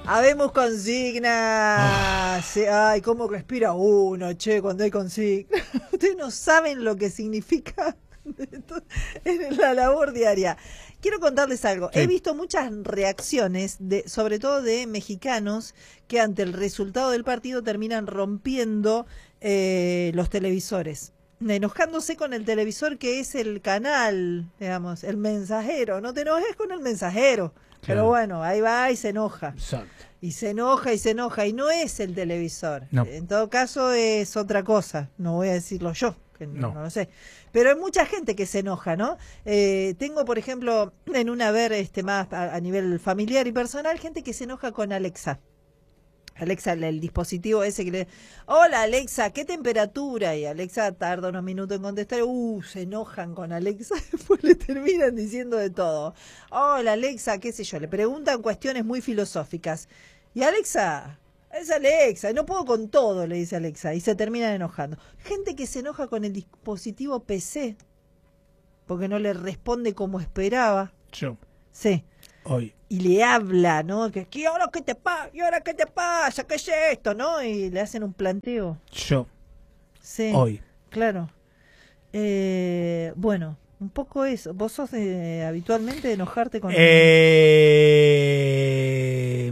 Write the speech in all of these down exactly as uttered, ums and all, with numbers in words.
Habemos consignas. Sí, ay, cómo respira uno, che, cuando hay consignas. Ustedes no saben lo que significa en la labor diaria. Quiero contarles algo. Sí. He visto muchas reacciones, de, sobre todo de mexicanos, que ante el resultado del partido terminan rompiendo eh, los televisores. Enojándose con el televisor que es el canal, digamos, el mensajero. No te enojes con el mensajero. Claro. Pero bueno, ahí va y se enoja. Exacto. Y se enoja y se enoja. Y no es el televisor. No. En todo caso es otra cosa. No voy a decirlo yo, que no, no. no lo sé. Pero hay mucha gente que se enoja, ¿no? Eh, tengo, por ejemplo, en un haber este, más a, a nivel familiar y personal, gente que se enoja con Alexa. Alexa, el, el dispositivo ese que le... Hola Alexa, ¿qué temperatura? Y Alexa tarda unos minutos en contestar. Uh, se enojan con Alexa. Después le terminan diciendo de todo. Hola Alexa, qué sé yo. Le preguntan cuestiones muy filosóficas. Y Alexa, es Alexa. No puedo con todo, le dice Alexa. Y se terminan enojando. Gente que se enoja con el dispositivo P C. Porque no le responde como esperaba. Yo. Sí. Hoy. Y le habla, ¿no? Que, ¿y ahora qué te pasa? ¿Y ahora qué te pasa? ¿Qué es esto? ¿No? Y le hacen un planteo. Yo. Sí. Hoy. Claro. Eh, bueno, un poco eso. ¿Vos sos de, habitualmente de enojarte con... Eh...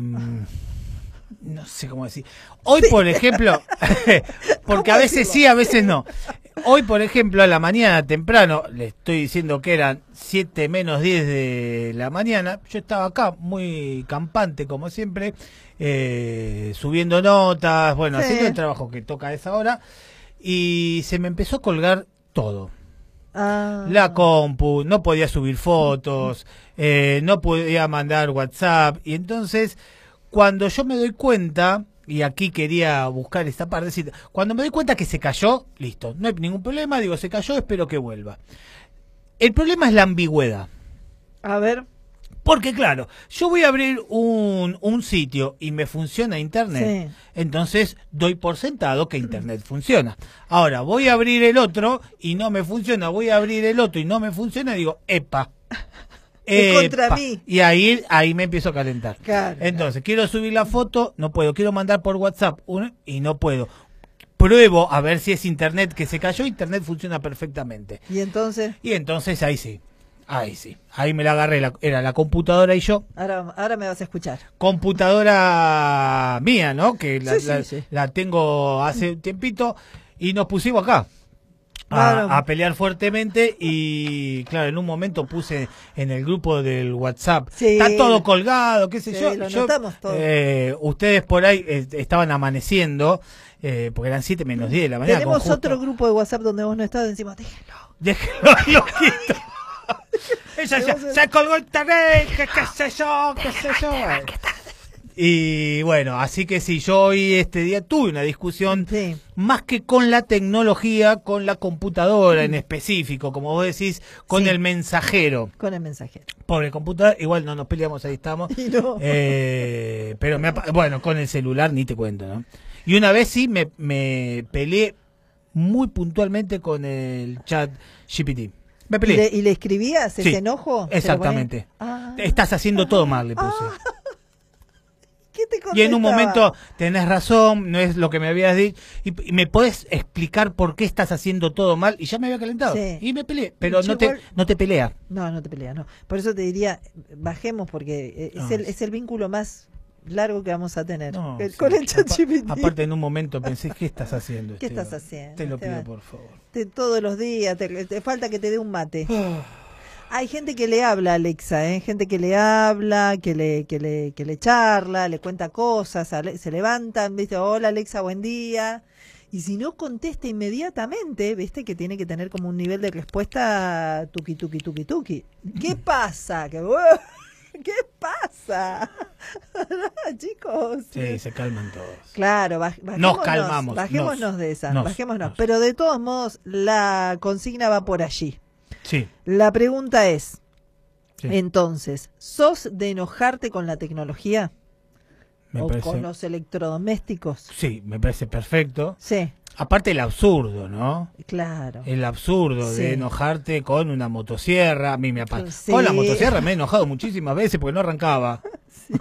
No sé cómo decir. Hoy, sí. Por ejemplo, porque a veces sí, a veces no. Hoy, por ejemplo, a la mañana temprano, le estoy diciendo que eran siete menos diez de la mañana, yo estaba acá muy campante, como siempre, eh, subiendo notas, bueno, sí. haciendo el trabajo que toca a esa hora, y se me empezó a colgar todo. Ah. La compu, no podía subir fotos, eh, no podía mandar WhatsApp, y entonces, cuando yo me doy cuenta... Y aquí quería buscar esta parte. Cuando me doy cuenta que se cayó, listo, no hay ningún problema, digo, se cayó, espero que vuelva. El problema es la ambigüedad. A ver. Porque claro, yo voy a abrir un, un sitio y me funciona internet, sí. Entonces doy por sentado que internet funciona. Ahora, voy a abrir el otro y no me funciona, voy a abrir el otro y no me funciona, digo, epa. Es contra mí. Y ahí, ahí me empiezo a calentar. Claro, Entonces, claro. quiero subir la foto, no puedo. Quiero mandar por WhatsApp uno, y no puedo. Pruebo a ver si es internet que se cayó. Internet funciona perfectamente. ¿Y entonces? Y entonces ahí sí. Ahí sí. Ahí me la agarré. La, era la computadora y yo. Ahora, ahora me vas a escuchar. Computadora mía, ¿no? Que la, sí, la, sí, sí. la tengo hace un tiempito. Y nos pusimos acá. A, a pelear fuertemente y claro, en un momento puse en el grupo del WhatsApp, sí, está todo colgado, qué sé sí, yo, lo yo notamos todo. Eh, ustedes por ahí eh, estaban amaneciendo, eh, porque eran siete menos diez de la mañana. Tenemos otro grupo de WhatsApp donde vos no estás, decimos, déjenlo. Déjenlo, loquito. Ella ya, se colgó el internet, qué sé yo, qué sé yo. Y bueno, así que sí, yo hoy este día tuve una discusión sí. más que con la tecnología, con la computadora en específico, como vos decís, con sí. el mensajero. Con el mensajero. Pobre computadora, igual no nos peleamos, ahí estamos. No. Eh, pero me, bueno, con el celular ni te cuento, ¿no? Y una vez sí me, me peleé muy puntualmente con el chat G P T. Me peleé. ¿Y le, y le escribías ese sí, enojo? Exactamente. Ah. Estás haciendo todo mal, le puse. Ah. ¿Qué te y en un momento, tenés razón, no es lo que me habías dicho, y, y me podés explicar por qué estás haciendo todo mal, y ya me había calentado, sí. y me peleé, pero no te, no te pelea. No, no te pelea, no. Por eso te diría, bajemos, porque es, no, el, es el vínculo más largo que vamos a tener no, el, sí. con el chat G P T. Aparte, en un momento pensé, ¿qué estás haciendo? ¿Qué estás haciendo? Te lo te pido, va, por favor. Te, todos los días, te, te falta que te dé un mate. Hay gente que le habla a Alexa, ¿eh? Gente que le habla, que le, que le, que le charla, le cuenta cosas, se levantan, ¿viste? Hola Alexa, buen día. Y si no contesta inmediatamente, ¿viste? Que tiene que tener como un nivel de respuesta tuki, tuki, tuki, tuki. ¿Qué pasa? ¿Qué, ¿Qué pasa? Chicos. Sí, se calman todos. Claro, baj, bajémonos, nos calmamos. Bajémonos nos, de esa, nos, bajémonos. Nos. Pero de todos modos, la consigna va por allí. Sí. La pregunta es, sí. entonces, ¿sos de enojarte con la tecnología? Me ¿O parece... con los electrodomésticos? Sí, me parece perfecto. Sí. Aparte el absurdo, ¿no? Claro. El absurdo sí. de enojarte con una motosierra. A mí me apasa. Sí. Con la motosierra me he enojado muchísimas veces porque no arrancaba. Sí.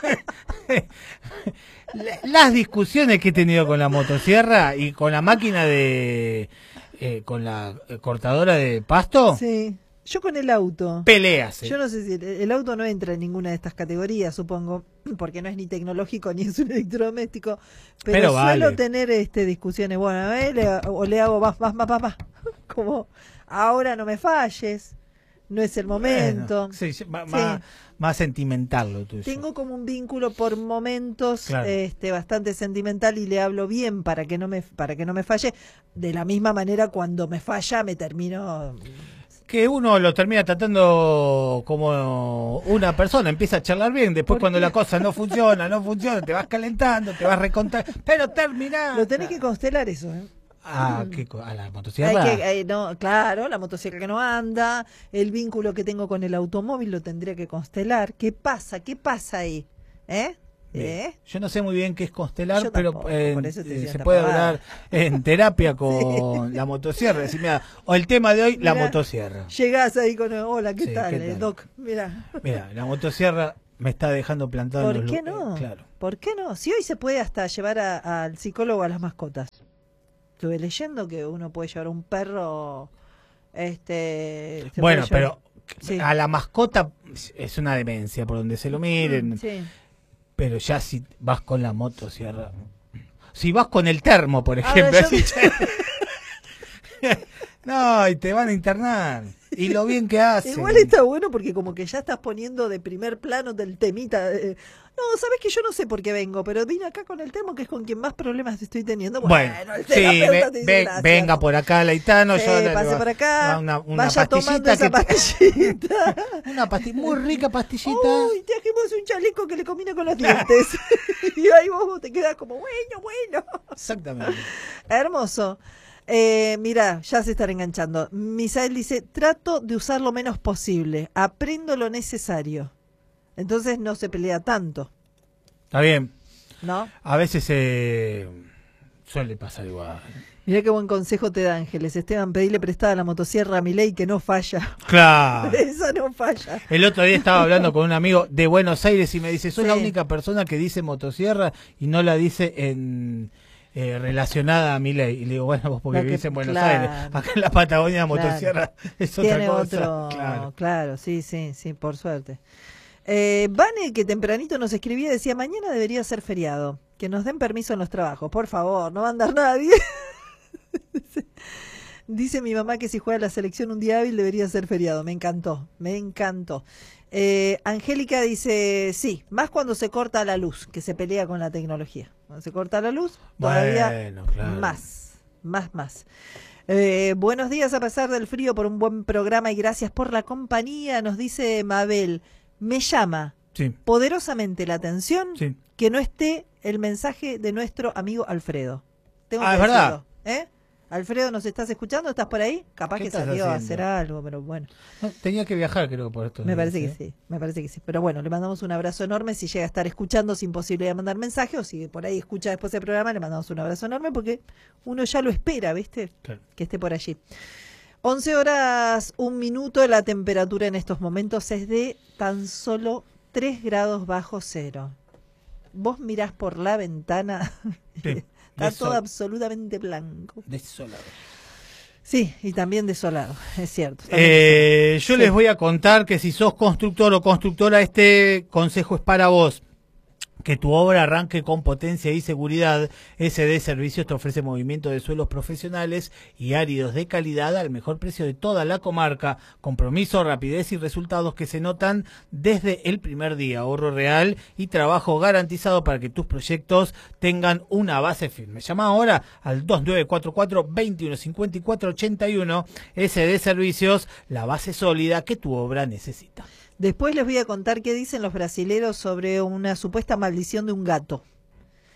Las discusiones que he tenido con la motosierra y con la máquina de... Eh, con la cortadora de pasto, Sí. Yo con el auto. peleas. Yo no sé si el, el auto no entra en ninguna de estas categorías, supongo, porque no es ni tecnológico ni es un electrodoméstico, pero, Pero suelo vale. tener este discusiones, bueno, a ver, le- o le hago más, más, más, más, más, como ahora no me falles, no es el momento. Bueno, sí, sí, ma- Sí. Más, más sentimental lo tuyo. Tengo como un vínculo por momentos Claro. este bastante sentimental y le hablo bien para que no me para que no me falle. De la misma manera cuando me falla me termino Que uno lo termina tratando como una persona, empieza a charlar bien, después ¿Por cuando qué? la cosa no funciona, no funciona, te vas calentando, te vas recontando, pero termina. lo tenés que constelar eso, ¿eh? Ah, ¿qué co- ¿a la Hay motosierra? que, eh, no, claro, la motosierra que no anda, el vínculo que tengo con el automóvil lo tendría que constelar. ¿Qué pasa? ¿Qué pasa ahí? ¿Eh? Bien. ¿Eh? Yo no sé muy bien qué es constelar, Yo pero tampoco, eh, por eso te eh, decía se esta puede pavada. hablar en terapia con la motosierra. Decir, mira, o el tema de hoy, la Mirá. motosierra. Llegás ahí con, hola, ¿qué Sí, tal, ¿qué eh, tal? Doc? Mira. Mira, la motosierra me está dejando plantado en ¿Por los qué lu- no? eh, claro. ¿Por qué no? Si hoy se puede hasta llevar a- al psicólogo a las mascotas. Estuve leyendo que uno puede llevar un perro, este... se Bueno, puede llevar- pero Sí. a la mascota es una demencia por donde se lo miren. Mm, sí. Pero ya si vas con la motosierra. Si vas con el termo, por Ahora ejemplo. yo- así, che. No, y te van a internar. Y lo bien que hacen. Igual está bueno porque como que ya estás poniendo de primer plano del temita. eh, no, sabes que yo no sé por qué vengo, pero vine acá con el termo que es con quien más problemas estoy teniendo. Bueno, Bueno, el sí, terapeuta ve- te dice ve- gracias. venga por acá, Laitano. Sí, yo le- pase va- por acá, va Una, una vaya tomando esa pastillita. que- pastillita. Una pastilla, muy rica pastillita. Uy, trajimos un chaleco que le combina con los dientes. Y ahí vos te quedas como, bueno, bueno. Exactamente. Hermoso. Eh, mira, ya se están enganchando. Misael dice, trato de usar lo menos posible, aprendo lo necesario. Entonces no se pelea tanto, Está bien. ¿no? A veces eh, suele pasar igual. Mirá qué buen consejo te da Ángeles. Esteban, pedile prestada la motosierra a Milei que no falla. Claro. Esa no falla. El otro día estaba hablando con un amigo de Buenos Aires y me dice, soy Sí. la única persona que dice motosierra y no la dice en eh, relacionada a mi ley. Y le digo, bueno, vos porque La que- vivís en Buenos claro. Aires. Acá en la Patagonia Claro. motosierra es otra Tiene cosa. otro. Claro. Claro, sí, sí, sí, por suerte. Eh, Vane, que tempranito nos escribía, decía, mañana debería ser feriado. Que nos den permiso en los trabajos. Por favor, no va a andar nadie. Dice mi mamá que si juega la selección un día hábil debería ser feriado. Me encantó, me encantó. Eh, Angélica dice, sí, más cuando se corta la luz, que se pelea con la tecnología. Cuando se corta la luz, todavía Bueno, claro. más, más, más. Eh, buenos días a pesar del frío por un buen programa y gracias por la compañía, nos dice Mabel. Me llama Sí, poderosamente la atención sí. que no esté el mensaje de nuestro amigo Alfredo. Tengo Ah, que es verdad. decirlo, ¿eh? Alfredo, ¿nos estás escuchando? ¿Estás por ahí? Capaz ¿Qué que estás salió a haciendo? hacer algo, pero bueno. No, tenía que viajar, creo, por esto. Me parece que sí, me parece que sí. Pero bueno, le mandamos un abrazo enorme. Si llega a estar escuchando sin posibilidad de mandar mensaje o si por ahí escucha después del programa, le mandamos un abrazo enorme porque uno ya lo espera, ¿viste? Claro. Que esté por allí. once horas, un minuto. La temperatura en estos momentos es de tan solo tres grados bajo cero. Vos mirás por la ventana, Sí, está desol- todo absolutamente blanco. Desolado. Sí, y también desolado, es cierto. también Eh, yo Sí. les voy a contar que si sos constructor o constructora, este consejo es para vos. Que tu obra arranque con potencia y seguridad. S D Servicios te ofrece movimiento de suelos profesionales y áridos de calidad al mejor precio de toda la comarca. Compromiso, rapidez y resultados que se notan desde el primer día. Ahorro real y trabajo garantizado para que tus proyectos tengan una base firme. Llama ahora al dos nueve cuatro cuatro, dos uno cinco cuatro, ocho uno. S D Servicios, la base sólida que tu obra necesita. Después les voy a contar qué dicen los brasileros sobre una supuesta maldición de un gato.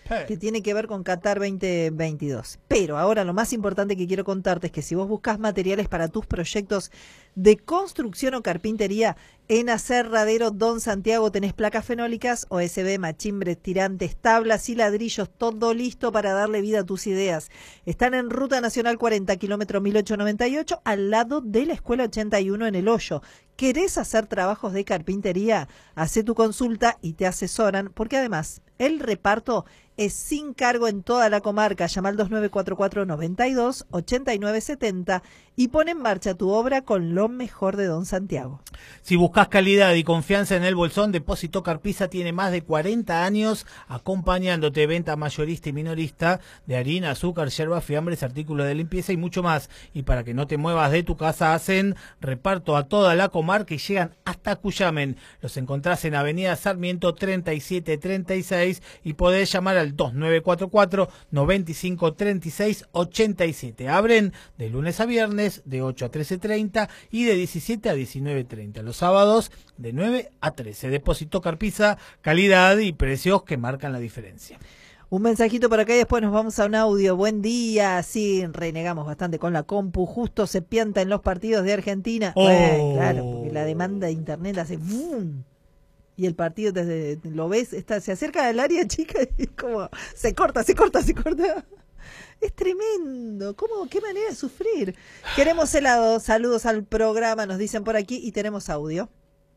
que tiene que ver con Qatar veinte veintidós. Pero ahora lo más importante que quiero contarte es que si vos buscas materiales para tus proyectos de construcción o carpintería, en Aserradero Don Santiago tenés placas fenólicas, O S B, machimbres, tirantes, tablas y ladrillos, todo listo para darle vida a tus ideas. Están en Ruta Nacional cuarenta, kilómetro mil ochocientos noventa y ocho, al lado de la Escuela ochenta y uno en El Hoyo. ¿Querés hacer trabajos de carpintería? Hacé tu consulta y te asesoran, porque además el reparto es sin cargo en toda la comarca. Llama al dos nueve cuatro cuatro, noventa y dos, ochenta y nueve setenta y pon en marcha tu obra con lo mejor de Don Santiago. Si buscas calidad y confianza en el Bolsón, Depósito Carpiza tiene más de cuarenta años acompañándote. Venta mayorista y minorista de harina, azúcar, yerbas, fiambres, artículos de limpieza y mucho más. Y para que no te muevas de tu casa, hacen reparto a toda la comarca y llegan hasta Cuyamen. Los encontrás en Avenida Sarmiento treinta y siete treinta y seis y podés llamar al dos nueve cuatro cuatro, noventa y cinco, treinta y seis, ochenta y siete. Abren de lunes a viernes de ocho a trece treinta y de diecisiete a diecinueve treinta. Los sábados de nueve a trece. Depósito Carpiza, calidad y precios que marcan la diferencia. Un mensajito por acá y después nos vamos a un audio. Buen día. Sí, renegamos bastante con la compu. Justo se pianta en los partidos de Argentina. Oh. Bueno, claro, porque la demanda de internet hace ¡boom! Y el partido desde lo ves, está, se acerca al área chica y como se corta, se corta, se corta. Es tremendo. ¿Cómo? ¿Qué manera de sufrir? Queremos helado. Saludos al programa, nos dicen por aquí y tenemos audio.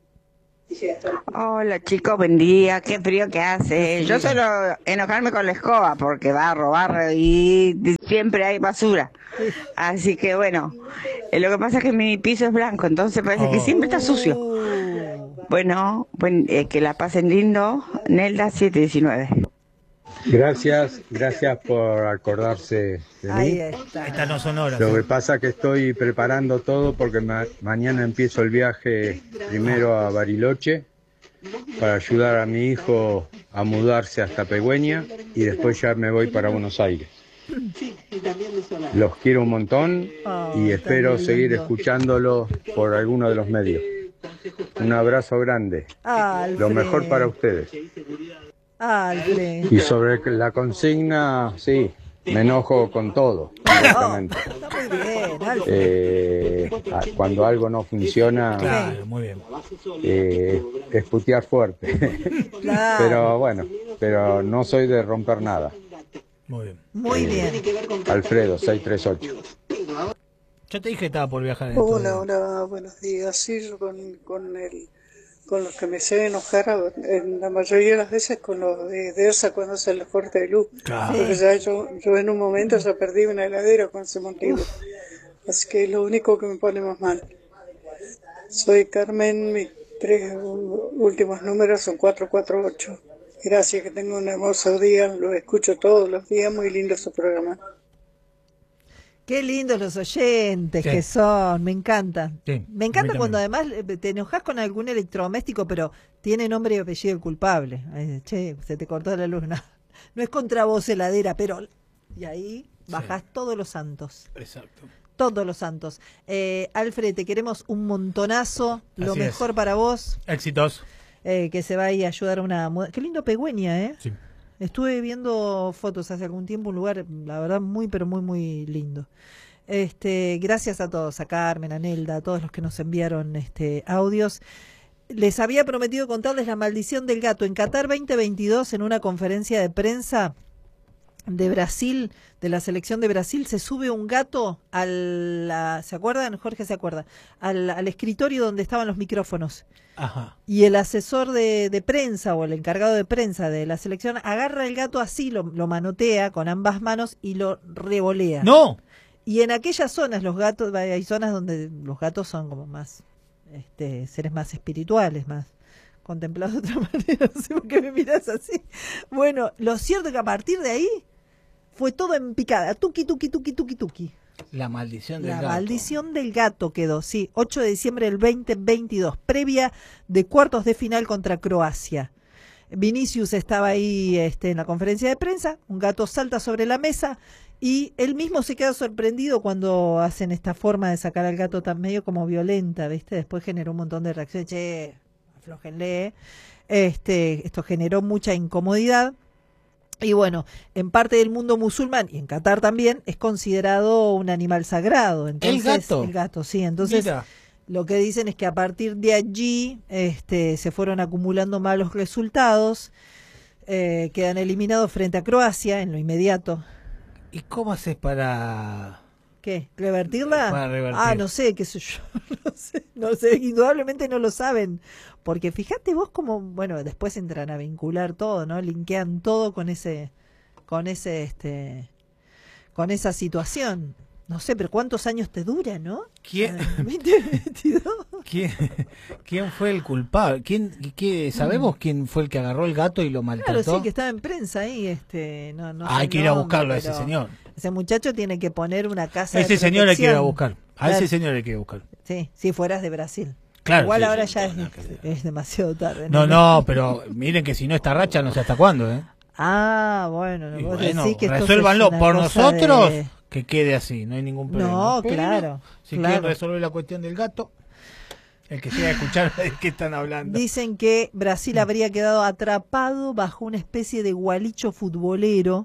Hola chicos, buen día, qué frío que hace. Yo suelo enojarme con la escoba porque barro, barro y siempre hay basura. Así que bueno, eh, lo que pasa es que mi piso es blanco, entonces parece Oh. que siempre está sucio. Bueno, buen, eh, que la pasen lindo. Nelda siete diecinueve. Gracias, gracias por acordarse de Ahí mí. está. Estas no son horas. Lo ¿eh? que pasa es que estoy preparando todo porque ma- mañana empiezo el viaje primero a Bariloche para ayudar a mi hijo a mudarse hasta Pegüeña y después ya me voy para Buenos Aires. Los quiero un montón Oh, y está espero muy seguir lindo. escuchándolo por alguno de los medios. Un abrazo grande. Alfred. Lo mejor para ustedes. Alfred. Y sobre la consigna, sí, me enojo con todo, directamente. Está muy bien, Alfred. Eh, a- cuando algo no funciona, Claro, muy bien. eh, es putear fuerte. Claro. Pero bueno, pero no soy de romper nada. Muy bien. Muy bien. Alfredo, seiscientos treinta y ocho. Yo te dije que estaba por viajar en estos Hola, días. hola, buenos días. Sí, yo con, con, el, con los que me sé enojar, en la mayoría de las veces con los de DERSA cuando hace el corte de luz. Claro. Porque ya yo, yo en un momento ya perdí una heladera con ese motivo. Así que es lo único que me pone más mal. Soy Carmen, mis tres u- últimos números son cuatro cuatro ocho. Gracias, que tengo un hermoso día, lo escucho todos los días, muy lindo su programa. Qué lindos los oyentes Sí. que son, me encanta. Sí, Me a encanta mí cuando también. además eh, te enojas con algún electrodoméstico, pero tiene nombre y apellido el culpable. Ay, che, se te cortó la luz. No, no es contra vos heladera, pero... Y ahí bajás todos los santos. Exacto. Todos los santos. Eh, Alfred, te queremos un montonazo. Lo Así es. mejor para vos. Éxitos. eh, que se va a ir a ayudar a una... muda- Qué lindo Pegüeña, ¿eh? Sí. Estuve viendo fotos hace algún tiempo, un lugar, la verdad, muy, pero muy, muy lindo. Este, gracias a todos, a Carmen, a Nelda, a todos los que nos enviaron este audios. Les había prometido contarles la maldición del gato. En Qatar veinte veintidós, en una conferencia de prensa de Brasil, de la selección de Brasil, se sube un gato a la, ¿se acuerdan? Jorge se acuerda, al, al escritorio donde estaban los micrófonos. Ajá. Y el asesor de, de prensa o el encargado de prensa de la selección agarra el gato así, lo, lo manotea con ambas manos y lo revolea. ¡No! Y en aquellas zonas, los gatos, hay zonas donde los gatos son como más, este, seres más espirituales, más contemplados de otra manera. No sé por qué me miras así. Bueno, lo cierto es que a partir de ahí fue todo en picada. Tuki, tuki, tuki, tuki, tuki. La maldición del La gato. maldición del gato quedó, sí. ocho de diciembre del veinte veintidós, previa de cuartos de final contra Croacia. Vinicius estaba ahí este, en la conferencia de prensa, un gato salta sobre la mesa y él mismo se queda sorprendido cuando hacen esta forma de sacar al gato tan medio como violenta, ¿viste? Después generó un montón de reacciones, che, aflójenle. Este, esto generó mucha incomodidad. Y bueno, en parte del mundo musulmán y en Qatar también es considerado un animal sagrado. Entonces, ¿El gato? El gato, sí. Entonces, Mira. lo que dicen es que a partir de allí este, se fueron acumulando malos resultados. Eh, quedan eliminados frente a Croacia en lo inmediato. ¿Y cómo haces para...? ¿Qué? ¿Revertirla? Para revertir. Ah, no sé, qué sé yo. No sé, no sé, indudablemente no lo saben. Porque fíjate vos como, bueno, después entran a vincular todo, ¿no? Linkean todo con ese, con ese, este, con esa situación. No sé, pero ¿cuántos años te dura, no? ¿Quién? veinte veintidós. ¿Quién, ¿Quién fue el culpable? ¿Quién, qué, ¿Sabemos quién fue el que agarró el gato y lo maltrató? Claro, sí, que estaba en prensa ahí. Este, no, no Ah, sé hay el que ir a nombre, buscarlo a ese pero señor. Ese muchacho tiene que poner una casa A ese de señor hay que ir a protección. buscar. A Claro. ese señor hay que ir a buscar. Sí, si fueras de Brasil. Claro, Igual sí, ahora sí, ya no, es, no, que- es demasiado tarde. No, no, pero miren que si no está racha, no sé hasta cuándo, ¿eh? Ah, bueno, Y vos bueno, decís que esto resuélvanlo es una por cosa nosotros, de- que quede así, no hay ningún problema. No, Pero, claro, Si claro. quieren resolver la cuestión del gato, el que quiera escuchar de qué están hablando. Dicen que Brasil habría quedado atrapado bajo una especie de gualicho futbolero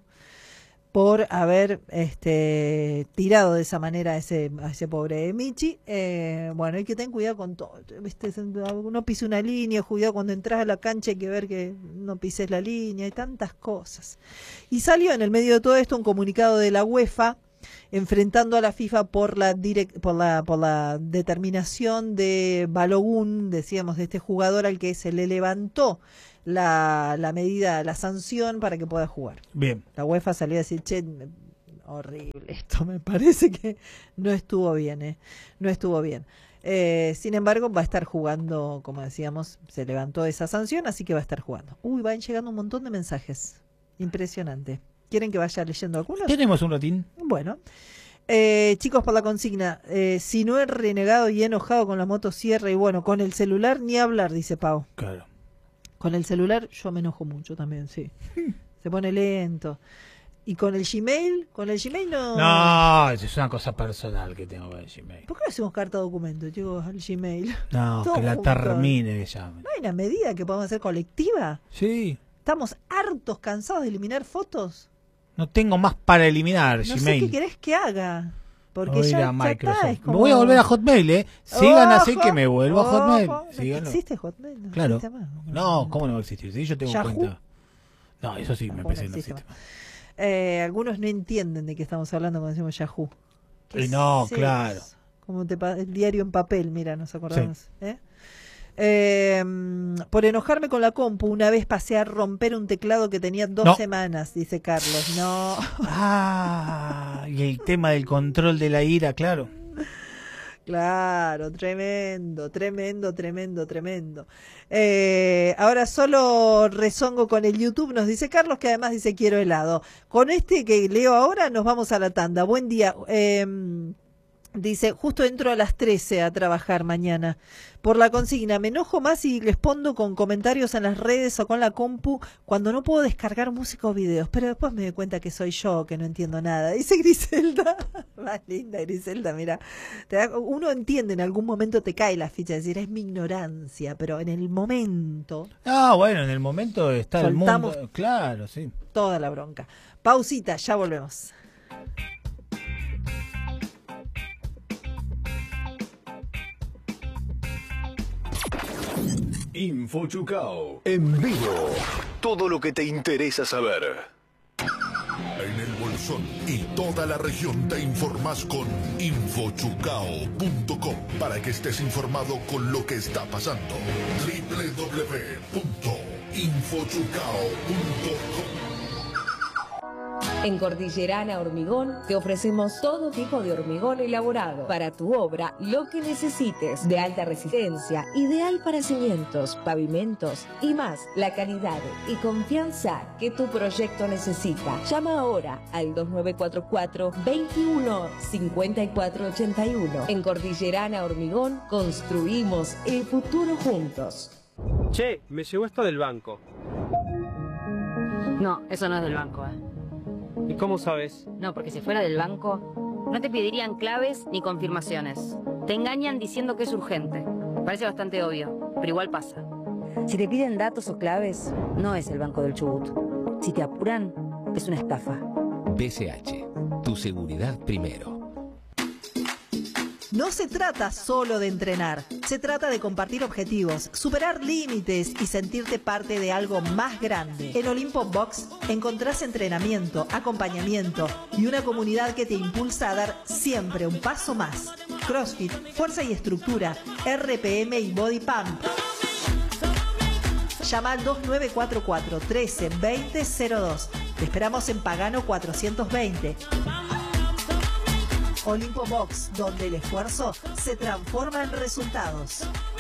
por haber este tirado de esa manera a ese, a ese pobre Michi. Eh, bueno, hay que tener cuidado con todo. ¿Viste? No pise una línea, cuidado cuando entras a la cancha, hay que ver que no pises la línea, hay tantas cosas. Y salió en el medio de todo esto un comunicado de la UEFA enfrentando a la FIFA por la direct, por la por la determinación de Balogun, decíamos, de este jugador al que se le levantó la, la medida, la sanción para que pueda jugar. Bien. La UEFA salió a decir, che, horrible esto, me parece que no estuvo bien, ¿eh? No estuvo bien. Eh, sin embargo, va a estar jugando, como decíamos, se levantó esa sanción, así que va a estar jugando. Uy, van llegando un montón de mensajes. Impresionante. ¿Quieren que vaya leyendo algunos? Tenemos un ratín. Bueno. Eh, chicos, por la consigna, eh, si no es renegado y enojado con la motosierra y bueno, con el celular ni hablar, dice Pau. Claro. Con el celular yo me enojo mucho también, sí. Se pone lento. ¿Y con el Gmail? Con el Gmail no... No, eso es una cosa personal que tengo con el Gmail. ¿Por qué no hacemos carta documento, chicos, al Gmail? No, Todo que la junto. termine que llame. ¿No hay una medida que podamos hacer colectiva? Sí. ¿Estamos hartos, cansados de eliminar fotos? No tengo más para eliminar No sé Gmail. qué querés que haga. Porque Voy a ir ya, a ya Microsoft. está, es como... Me voy a volver a Hotmail, ¿eh? Sigan así Ojo, que me vuelvo a Hotmail. ojo. Síganlo. ¿Existe Hotmail? No Claro. existe más. No, ¿cómo no va a existir? Sí, yo tengo ¿Yahoo? cuenta. No, eso sí, me Yahoo parece no que no existe existe más. Eh, algunos no entienden de qué estamos hablando cuando decimos Yahoo. ¿Qué Y no, es claro. eso? Como te pa- el diario en papel, mira, nos acordamos. ¿eh? Eh, por enojarme con la compu, una vez pasé a romper un teclado que tenía dos No. semanas, dice Carlos. No. Ah, y el tema del control de la ira, claro. Claro, tremendo, tremendo, tremendo, tremendo. Eh, ahora solo rezongo con el YouTube, nos dice Carlos, que además dice quiero helado. Con este que leo ahora nos vamos a la tanda. Buen día. Eh, dice, justo entro a las trece a trabajar mañana. Por la consigna, me enojo más y respondo con comentarios en las redes o con la compu cuando no puedo descargar música o videos. Pero después me doy cuenta que soy yo, que no entiendo nada. Dice Griselda. Más linda Griselda, mira. Te da- uno entiende, en algún momento te cae la ficha, es decir, es mi ignorancia, pero en el momento, Ah, bueno, en el momento está Soltamos. el mundo. Claro, sí. toda la bronca. Pausita, ya volvemos. Info Chucao. En vivo. Todo lo que te interesa saber. En el Bolsón y toda la región te informás con info chucao punto com para que estés informado con lo que está pasando. doble u doble u doble u punto info chucao punto com. En Cordillerana Hormigón te ofrecemos todo tipo de hormigón elaborado para tu obra, lo que necesites, de alta resistencia, ideal para cimientos, pavimentos y más, la calidad y confianza que tu proyecto necesita. Llama ahora al dos nueve cuatro cuatro, veintiuno, cincuenta y cuatro ochenta y uno. En Cordillerana Hormigón construimos el futuro juntos. Che, me llegó esto del banco. No, eso no es del banco, ¿eh? ¿Y cómo sabes? No, porque si fuera del banco, no te pedirían claves ni confirmaciones. Te engañan diciendo que es urgente. Parece bastante obvio, pero igual pasa. Si te piden datos o claves, no es el Banco del Chubut. Si te apuran, es una estafa. B C H, tu seguridad primero. No se trata solo de entrenar, se trata de compartir objetivos, superar límites y sentirte parte de algo más grande. En Olimpo Box encontrás entrenamiento, acompañamiento y una comunidad que te impulsa a dar siempre un paso más. CrossFit, fuerza y estructura, R P M y Body Pump. Llama al dos nueve cuatro cuatro, uno tres dos cero cero dos. Te esperamos en Pagano cuatrocientos veinte. Olimpo Box, donde el esfuerzo se transforma en resultados.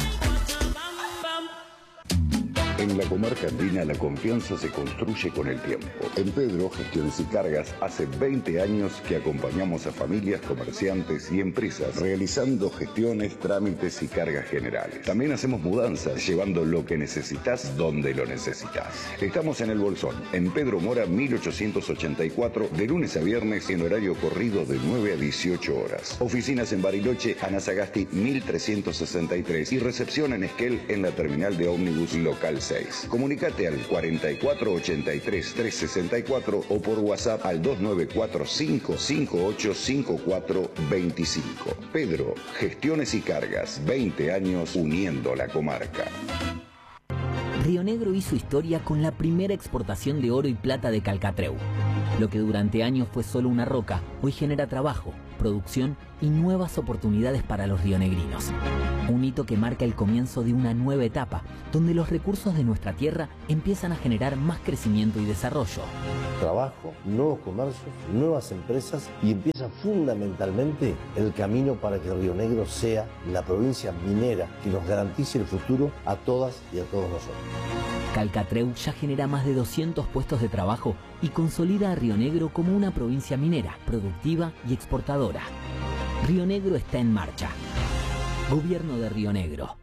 En la comarca andina la confianza se construye con el tiempo. En Pedro Gestiones y Cargas hace veinte años que acompañamos a familias, comerciantes y empresas realizando gestiones, trámites y cargas generales. También hacemos mudanzas, llevando lo que necesitas donde lo necesitas. Estamos en El Bolsón, en Pedro Mora mil ochocientos ochenta y cuatro, de lunes a viernes en horario corrido de nueve a dieciocho horas. Oficinas en Bariloche, Ana Sagasti mil trescientos sesenta y tres y recepción en Esquel en la terminal de ómnibus local seis. Comunicate al cuarenta y cuatro ochenta y tres trescientos sesenta y cuatro o por WhatsApp al dos nueve cuatro cinco cinco ocho cinco cuatro dos cinco. Pedro, Gestiones y Cargas, veinte años uniendo la comarca. Río Negro hizo historia con la primera exportación de oro y plata de Calcatreu. Lo que durante años fue solo una roca, hoy genera trabajo, producción y nuevas oportunidades para los rionegrinos. Un hito que marca el comienzo de una nueva etapa, donde los recursos de nuestra tierra empiezan a generar más crecimiento y desarrollo. Trabajo, nuevos comercios, nuevas empresas y empieza fundamentalmente el camino para que Río Negro sea la provincia minera que nos garantice el futuro a todas y a todos nosotros. Calcatreu ya genera más de doscientos puestos de trabajo y consolida a Río Negro como una provincia minera, productiva y exportadora. Río Negro está en marcha. Gobierno de Río Negro.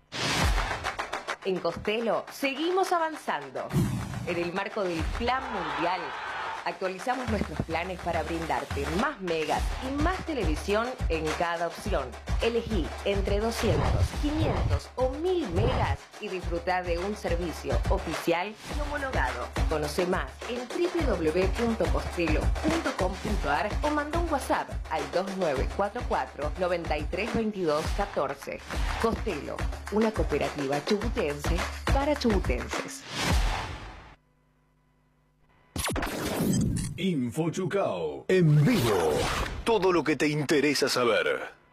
En Costello seguimos avanzando. En el marco del Plan Mundial, actualizamos nuestros planes para brindarte más megas y más televisión en cada opción. Elegí entre doscientos, quinientos o mil megas y disfruta de un servicio oficial y homologado. Conoce más en doble u doble u doble u punto costello punto com punto a r o manda un WhatsApp al dos nueve cuatro cuatro nueve tres dos dos uno cuatro. Costello, una cooperativa chubutense para chubutenses. InfoChucao en vivo. Todo lo que te interesa saber.